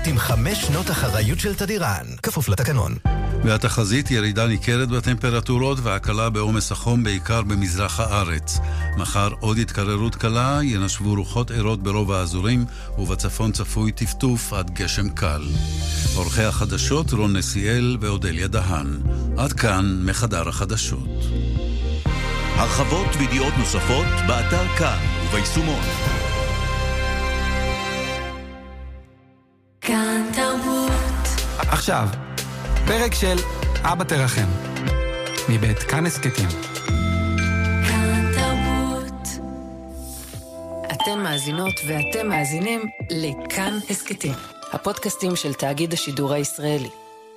עם 5 שנות אחריות של תדירן, כפוף לתקנון. והתחזית ירידה ניכרת בטמפרטורות והקלה בעומס החום בעיקר במזרח הארץ. מחר עוד התקררות קלה, ינשבו רוחות עירות ברוב האזורים, ובצפון צפוי טפטוף עד גשם קל. עורכי החדשות רון נסיאל ואודליה דהן. עד כאן מחדר החדשות. הרחבות וידיעות נוספות באתר כאן וביישומון. כאן תרבות. עכשיו, פרק של אבא תרחם, מבית כאן הסקטים. כאן תרבות. אתם מאזינות ואתם מאזינים לכאן הסקטים, הפודקאסטים של תאגיד השידור הישראלי.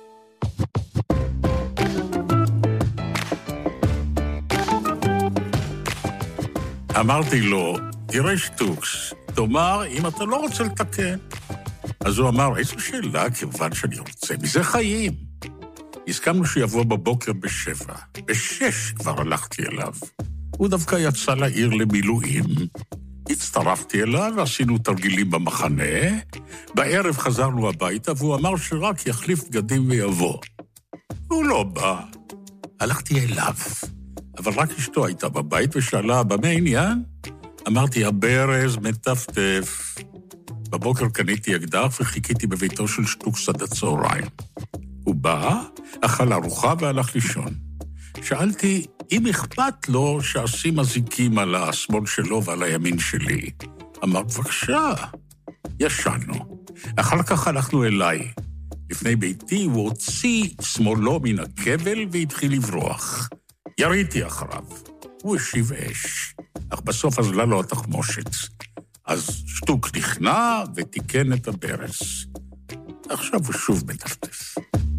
אמרתי לו, תראה שטוקס, תאמר אם אתה לא רוצה לתקן. אז הוא אמר, איזו שאלה, כיוון שאני רוצה, מזה חיים. הסכמנו שיבוא בבוקר ב7. ב6 כבר הלכתי אליו. הוא דווקא יצא לעיר למילואים. הצטרפתי אליו, עשינו תרגילים במחנה. בערב חזרנו הביתה, והוא אמר שרק יחליף בגדים ויבוא. הוא לא בא. הלכתי אליו. אבל רק אשתו הייתה בבית ושאלה, במה העניין? אמרתי, הברז מטפטף. בבוקר קניתי אקדח וחיכיתי בביתו של שטוקס עד הצהריים. הוא בא, אכל ארוחה והלך לישון. שאלתי, אם אכפת לו שעשים מזיקים על השמאל שלו ועל הימין שלי. אמר, בבקשה. ישנו. אחר כך הלכנו אליי. לפני ביתי הוא הוציא שמאלו מן הכבל והתחיל לברוח. יריתי אחריו. הוא השיב אש. אך בסוף עזלה לו התחמושת. אז שטוק נכנע ותיקן את הברז. עכשיו הוא שוב מטפטף.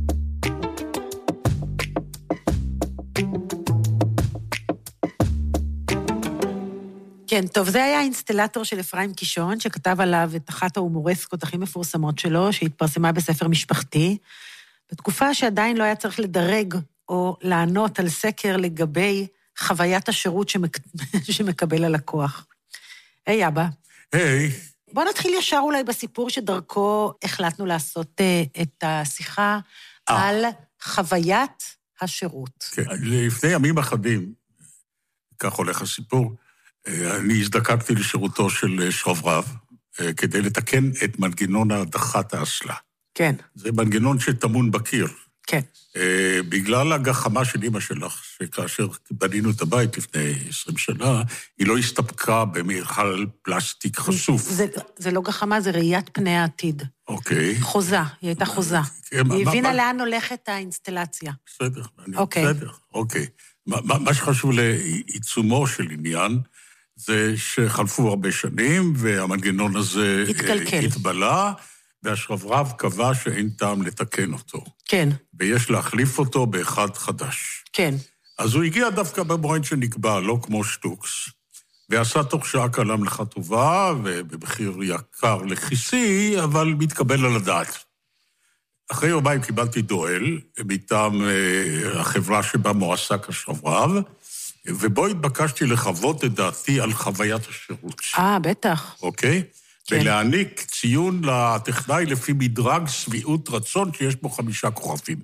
כן, טוב, זה היה האינסטלטור של אפרים קישון, שכתב עליו את אחת ההומורסקות הכי מפורסמות שלו, שהתפרסמה בספר משפחתי, בתקופה שעדיין לא היה צריך לדרג או לענות על סקר לגבי חוויית השירות שמקבל הלקוח. היי, אבא. היי. בוא נתחיל ישר אולי בסיפור שדרכו החלטנו לעשות את השיחה על חוויית השירות. כן, לפני ימים אחדים, כך הולך הסיפור, אני הזדקקתי לשירותו של שרברב, כדי לתקן את מנגנון הדחת האסלה. כן. זה מנגנון שטמון בקיר. כן. בגלל הגחמה של אמא שלך, שכאשר בנינו את הבית לפני 20 שנה, היא לא הסתפקה במכל פלסטיק חשוף. זה לא גחמה, זה ראיית פני העתיד. אוקיי. חוזה, היא הייתה חוזה. היא הבינה לאן הולכת האינסטלציה. בסדר, בסדר, אוקיי. מה שחשוב לעיצומו של עניין, זה שחלפו הרבה שנים, והמנגנון הזה התבלה, והשרברב קבע שאין טעם לתקן אותו. כן. ויש להחליף אותו באחד חדש. כן. אז הוא הגיע דווקא במועד שנקבע, לא כמו שטוקס, ועשה תוך שעה קלה מלאכה טובה, ובמחיר יקר לכיסי, אבל מתקבל על הדעת. אחרי יומיים קיבלתי דואל, מטעם החברה שבה מועסק השרברב, ובו התבקשתי לחוות את דעתי על חוויית השירות. בטח. אוקיי? כן. ולהעניק ציון לטכנאי לפי מדרג סביעות רצון שיש בו 5 כוכבים.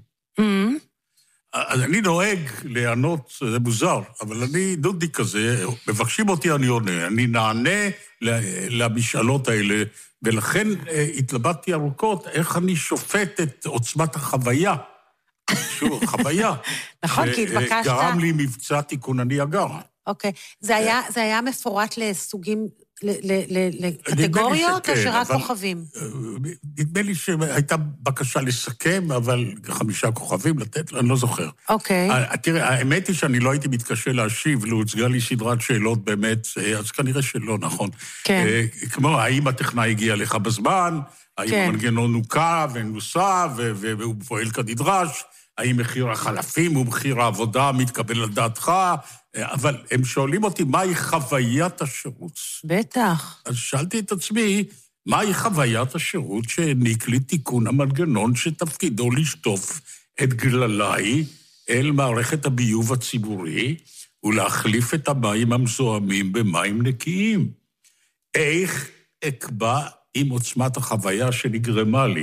אז אני נוהג לענות, זה מוזר, אבל אני דודי כזה, מבקשים אותי אני עונה, אני נענה למשאלות האלה, ולכן התלבטתי ארוכות איך אני שופט את עוצמת החוויה. שוב, חוויה. נכון, כי התבקשת. גרם לי מבצע תיקונני אגר. אוקיי. זה היה מפורט לסוגים, לקטגוריות או שרק כוכבים? נדמה לי שהייתה בקשה לסכם, אבל 5 כוכבים לתת, אני לא זוכר. אוקיי. תראה, האמת היא שאני לא הייתי מתקשה להשיב, לו הוצגה לי סדרת שאלות באמת, אז כנראה שלא, נכון. כן. כמו, האם הטכנאי הגיע לך בזמן, האם המנגנון נוקע ונוסע, והוא פועל כנדרש, האם מחיר החלפים ומחיר העבודה מתקבל על דעתך, אבל הם שואלים אותי, מהי חוויית השירות? בטח. אז שאלתי את עצמי, מהי חוויית השירות שהעניק לי תיקון המנגנון שתפקידו לשטוף את גלליי אל מערכת הביוב הציבורי, ולהחליף את המים המזוהמים במים נקיים? איך אקבע עם עוצמת החוויה שנגרמה לי?